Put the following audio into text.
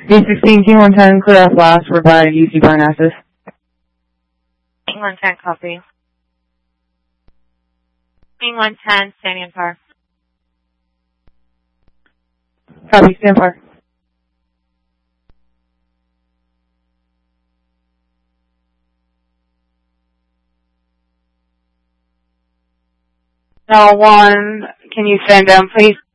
B16, King 110, clear off last, provide UC Parnassus. King 110, copy. King 110, standing in par. Copy, stand par. No one, can you stand down, please?